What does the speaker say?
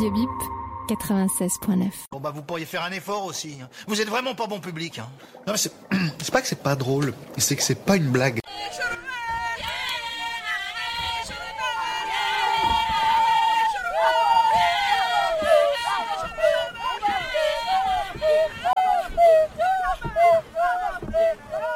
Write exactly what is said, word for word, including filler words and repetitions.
Radio Bip, quatre-vingt-seize point neuf. Bon bah vous pourriez faire un effort aussi. Vous êtes vraiment pas bon public. Hein. Non mais c'est, c'est pas que c'est pas drôle, c'est que c'est pas une blague.